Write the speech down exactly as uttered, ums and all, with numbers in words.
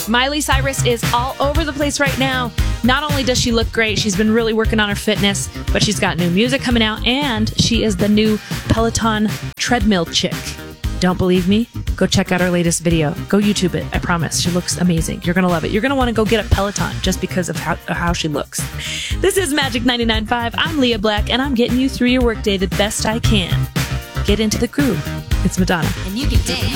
Miley Cyrus is all over the place right now. Not only does she look great, she's been really working on her fitness, but she's got new music coming out, and she is the new Peloton treadmill chick. Don't believe me? Go check out her latest video. Go YouTube it. I promise. She looks amazing. You're going to love it. You're going to want to go get a Peloton just because of how, how she looks. This is Magic ninety-nine point five. I'm Leah Black, and I'm getting you through your workday the best I can. Get into the groove. It's Madonna. And you can dance.